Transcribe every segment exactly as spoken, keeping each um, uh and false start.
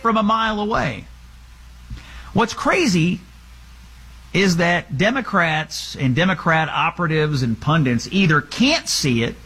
from a mile away. What's crazy is that Democrats and Democrat operatives and pundits either can't see it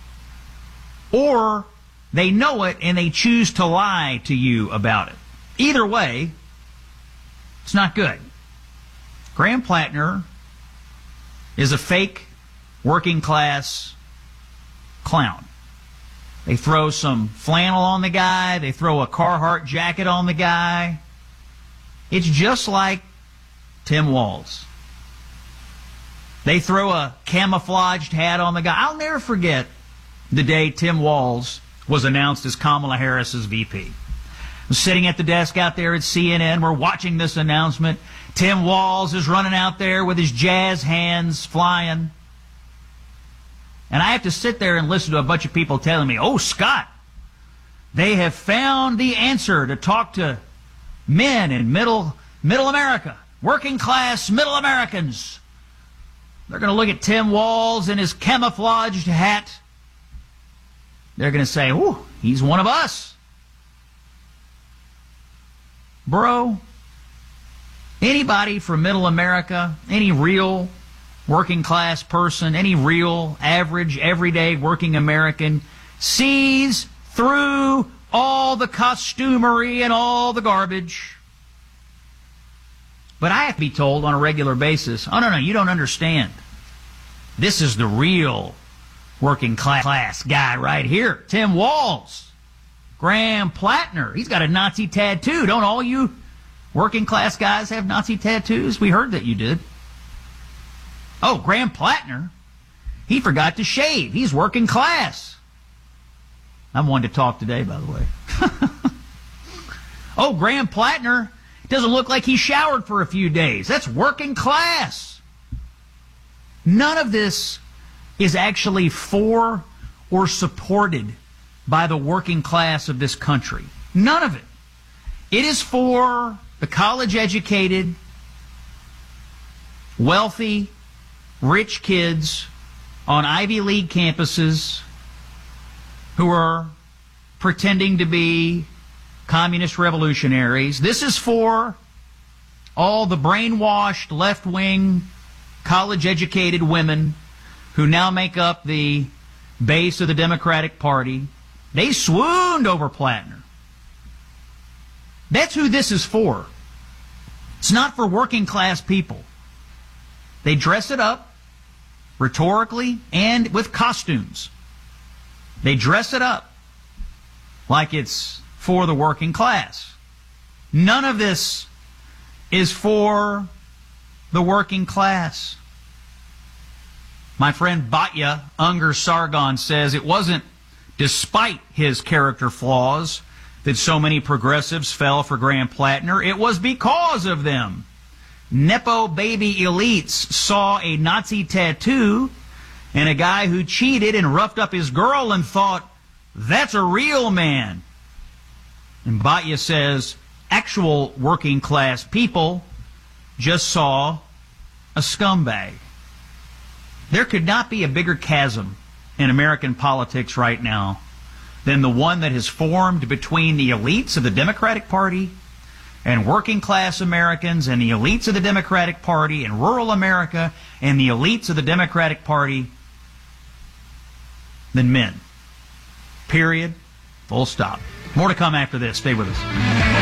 or they know it and they choose to lie to you about it. Either way, it's not good. Graham Plattner is a fake working class clown. They throw some flannel on the guy. They throw a Carhartt jacket on the guy. It's just like Tim Walz. They throw a camouflaged hat on the guy. I'll never forget the day Tim Walz was announced as Kamala Harris's V P. I was sitting at the desk out there at C N N. We're watching this announcement. Tim Walz is running out there with his jazz hands flying. And I have to sit there and listen to a bunch of people telling me, oh, Scott, they have found the answer to talk to men in middle, middle America, working class middle Americans. They're going to look at Tim Walz in his camouflaged hat. They're going to say, ooh, he's one of us. Bro, anybody from middle America, any real working class person, any real average everyday working American sees through all the costumery and all the garbage. But I have to be told on a regular basis, oh, no, no, you don't understand. This is the real working class guy right here. Tim Walz. Graham Plattner. He's got a Nazi tattoo. Don't all you working class guys have Nazi tattoos? We heard that you did. Oh, Graham Plattner. He forgot to shave. He's working class. I'm one to talk today, by the way. Oh, Graham Plattner doesn't look like he showered for a few days. That's working class. None of this is actually for or supported by the working class of this country. None of it. It is for the college-educated, wealthy, rich kids on Ivy League campuses who are pretending to be communist revolutionaries. This is for all the brainwashed, left-wing, college-educated women who now make up the base of the Democratic Party. They swooned over Plattner. That's who this is for. It's not for working class people. They dress it up rhetorically and with costumes. They dress it up like it's for the working class. None of this is for the working class. My friend Batya Unger Sargon says it wasn't despite his character flaws that so many progressives fell for Graham Plattner. It was because of them. Nepo baby elites saw a Nazi tattoo and a guy who cheated and roughed up his girl and thought, that's a real man. And Batya says actual working class people just saw a scumbag. There could not be a bigger chasm in American politics right now than the one that has formed between the elites of the Democratic Party and working class Americans and the elites of the Democratic Party and rural America and the elites of the Democratic Party than men. Period. Full stop. More to come after this. Stay with us.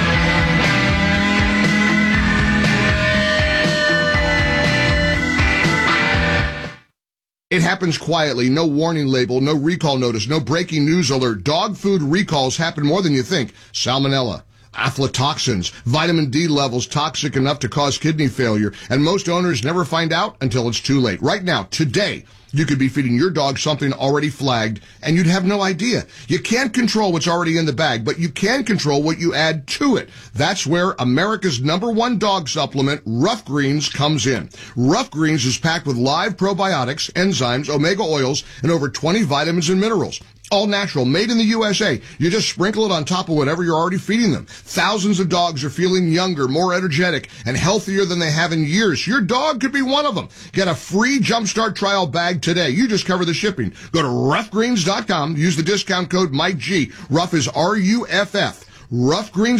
It happens quietly, no warning label, no recall notice, no breaking news alert. Dog food recalls happen more than you think. Salmonella, aflatoxins, vitamin D levels toxic enough to cause kidney failure, and most owners never find out until it's too late. Right now, today, you could be feeding your dog something already flagged, and you'd have no idea. You can't control what's already in the bag, but you can control what you add to it. That's where America's number one dog supplement, Rough Greens, comes in. Rough Greens is packed with live probiotics, enzymes, omega oils, and over twenty vitamins and minerals. All natural, made in the U S A. You just sprinkle it on top of whatever you're already feeding them. Thousands of dogs are feeling younger, more energetic, and healthier than they have in years. Your dog could be one of them. Get a free Jumpstart trial bag today. You just cover the shipping. Go to rough greens dot com. Use the discount code Mike G. Rough is R U F F. rough greens